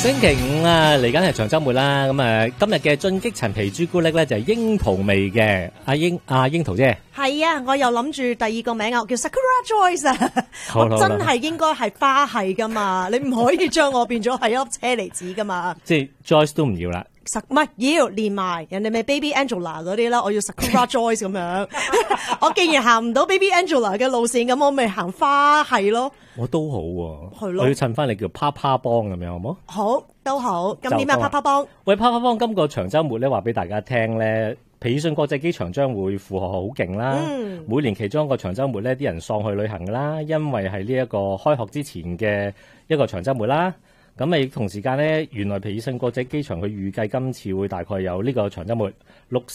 星期五啊，嚟緊係長週末啦。咁今日嘅進擊陳皮朱古力咧就係櫻桃味嘅。櫻桃姐， 係啊，我又諗住第二個名啊，我叫 Sakura Joyce 啊。我真係應該係花系噶嘛，你唔可以將我變咗係一粒車厘子噶嘛。 即係 Joyce 都唔要啦。 唔係要連埋人哋咪 Baby Angela 嗰啲啦，我要 Sakura Joyce 咁樣。我既然行唔到 Baby Angela 嘅路線，咁我咪行花系咯。 我都好喎， 係咯， 我要襯翻你叫啪啪幫咁樣好冇？ 好都好。咁點啊？啪啪幫？ 喂，啪啪幫今個長週末咧，話俾大家聽咧，皮爾遜國際機場將會負荷好勁啦。每年其中一個長週末咧，啲人喪去旅行噶啦，因為係呢一個開學之前嘅一個長週末啦。咁咪同時間咧，原來皮爾遜國際機場佢預計今次會大概有呢個長週末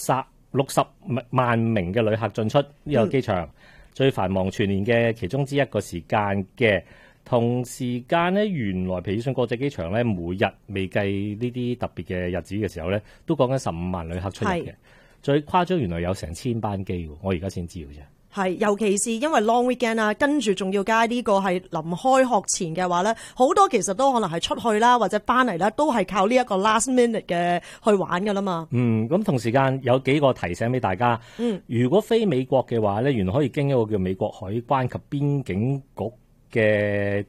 60萬名嘅旅客進出呢個機場，最繁忙全年嘅其中之一個時間嘅。同時間咧，原來皮爾遜國際機場咧，每日未計呢啲特別嘅日子嘅時候咧，都講緊15萬旅客出入嘅。最誇張原來有成1000班機喎，我而家先知嘅啫。 係，尤其是因為 long weekend 啊，跟住仲要加呢個係臨開學前嘅話咧，好多其實都可能係出去啦，或者翻嚟啦，都係靠呢一個 last minute 嘅去玩噶啦嘛。咁同時間有幾個提醒俾大家。如果飛美國嘅話咧，原來可以經一個叫美國海關及邊境局嘅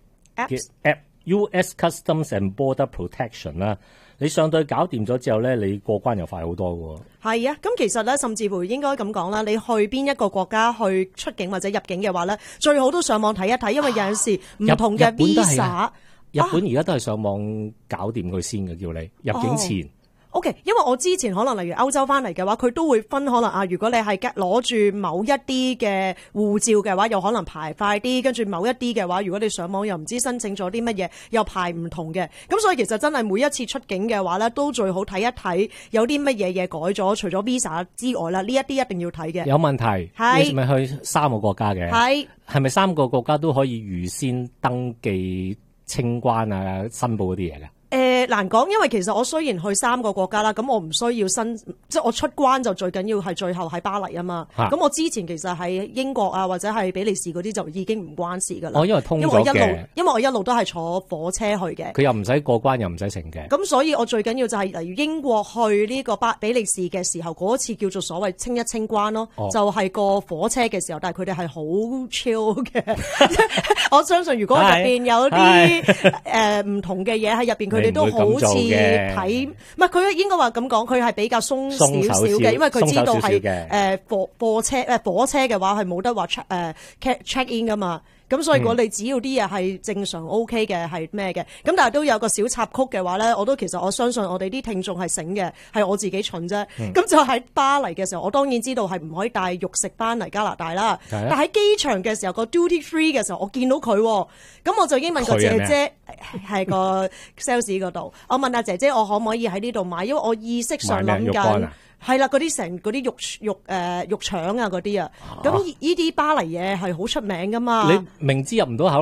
app US Customs and Border Protection 啦，你上到去搞掂咗之後咧，你過關又快好多喎。 係啊，咁其實咧，甚至乎應該咁講啦，你去邊一個國家去出境或者入境嘅話咧，最好都上網睇一睇，因為有陣時唔同嘅 visa， 日本而家都係上網搞掂佢先嘅，叫你入境前。 OK， 因為我之前可能例如歐洲翻嚟嘅話，佢都會分可能啊，如果你係攞住某一啲嘅護照嘅話，又可能排快啲；跟住某一啲嘅話，如果你上網又唔知申請咗啲乜嘢，又排唔同嘅。咁所以其實真係每一次出境嘅話咧，都最好睇一睇有啲乜嘢嘢改咗，除咗 visa 之外啦，呢一啲一定要睇嘅。 有問題，你係咪去3個國家嘅？係咪3個國家都可以預先登記清關啊、申報嗰啲嘢嘅？ 難講，因為其實我雖然去3個國家啦，咁我唔需要即係我出關就最緊要係最後喺巴黎啊嘛。咁我之前其實喺英國啊或者係比利時嗰啲就已經唔關事噶啦。 因為通咗嘅。 因為我一路都係坐火車去嘅。 佢又唔使過關又唔使成嘅。 咁所以我最緊要就係例如英國去呢個比利時嘅時候，嗰次叫做所謂清一清關咯，就係過火車嘅時候，但係佢哋係好 chill 嘅。我相信如果入邊有啲唔同嘅嘢喺入邊，佢哋都好似睇，唔係佢應該話咁講，佢係比較鬆少少嘅，因為佢知道係火車嘅話係冇得話check in 噶嘛。咁所以如果你只要啲嘢係正常 OK 嘅，係咩嘅？咁但係都有個小插曲嘅話咧，其實我相信我哋啲聽眾係醒嘅，係我自己蠢啫。咁就喺巴黎嘅時候，我當然知道係唔可以帶肉食翻嚟加拿大啦。但喺機場嘅時候，個 duty free 嘅時候，我見到佢，咁我就已經問個姐姐係個 sales 嗰度，我問阿姐姐我可唔可以喺呢度買，因為我意識上諗緊。係啦，嗰啲肉腸啊嗰啲啊，咁呢啲巴黎嘢係好出名噶嘛。 你明知入唔到口。